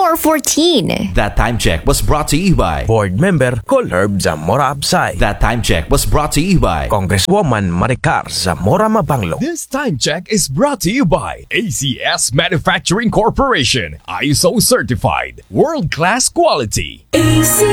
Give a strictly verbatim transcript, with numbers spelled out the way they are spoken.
four fourteen. That time check was brought to you by Board Member Colherb Zamora Absay. That time check was brought to you by Congresswoman Maricar Zamora Mabanglo. This time check is brought to you by A C S Manufacturing Corporation, I S O certified, world-class quality. A C